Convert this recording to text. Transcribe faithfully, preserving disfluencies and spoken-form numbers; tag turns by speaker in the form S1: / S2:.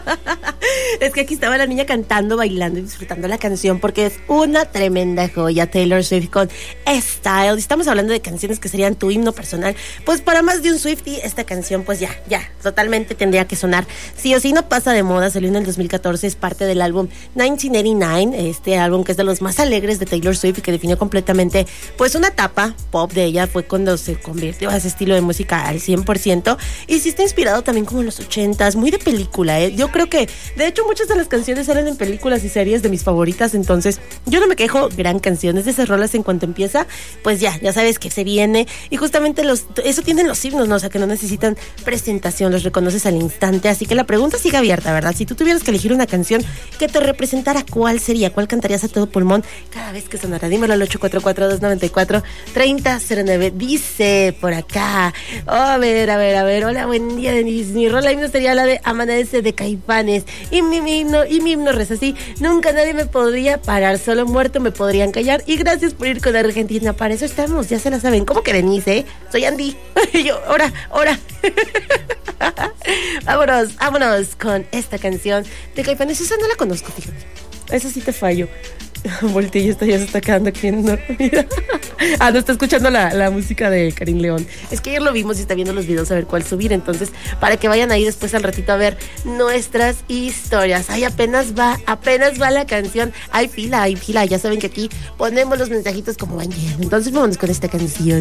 S1: Es que aquí estaba la niña cantando, bailando y disfrutando la canción porque es una tremenda joya. Taylor Swift con Style. Estamos hablando de canciones que serían tu himno personal. Pues para más de un Swiftie, esta canción pues ya, ya, totalmente tendría que sonar. Sí o sí, no pasa de moda, salió en el dos mil catorce, es parte del álbum mil novecientos ochenta y nueve, este álbum que es de los más alegres de Taylor Swift y que definió completamente pues una etapa pop de ella. Fue cuando se convirtió a ese estilo de música al cien por ciento y sí está inspirado también como en los ochentas, muy de película, ¿eh? Yo creo que de hecho muchas de las canciones salen en películas y series de mis favoritas, entonces yo no me quejo. Gran canción, es de esas rolas en cuanto empieza pues ya, ya sabes que se viene y justamente los, eso tienen los himnos, ¿no? O sea que no necesitan presentación, los reconoces al instante, así que la pregunta sigue abierta, ¿verdad? Si tú tuvieras que elegir una canción que te representara, ¿cuál sería? ¿Cuál cantarías a todo pulmón cada vez que sonara? Dímelo al ocho cuatro cuatro, dos nueve cuatro, tres cero cero nueve. Dice por acá, oh, a ver, a ver, a ver, hola, buen día, Denise. Mi rola himno sería la de Amanece de Caifanes. Y mi, mi himno, y mi himno reza así: nunca nadie me podría parar, solo muerto me podrían callar. Y gracias por ir con Argentina, para eso estamos, ya se la saben. ¿Cómo que Denise, eh? Soy Andy. Y yo, ahora, ahora. Vámonos, vámonos con esta canción de Caifanes. Esa no la conozco, fíjate. Esa sí te fallo. Volteé y esta ya se está quedando aquí en dormida. Ah, no, está escuchando la, la música de Karim León. Es que ayer lo vimos y está viendo los videos a ver cuál subir. Entonces, para que vayan ahí después al ratito a ver nuestras historias. Ay, apenas va, apenas va la canción. Hay fila, hay fila. Ya saben que aquí ponemos los mensajitos como van llegando. Entonces, vámonos con esta canción.